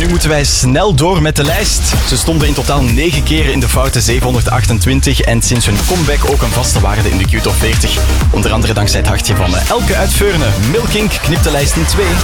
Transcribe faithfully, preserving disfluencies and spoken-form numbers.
nu moeten wij snel door met de lijst. Ze stonden in totaal negen keer in de foute zevenhonderdachtentwintig en sinds hun comeback ook een vaste waarde in de Q Top veertig. Onder andere dankzij het hartje van Elke uit Veurne. Milkink knipt de lijst in twee.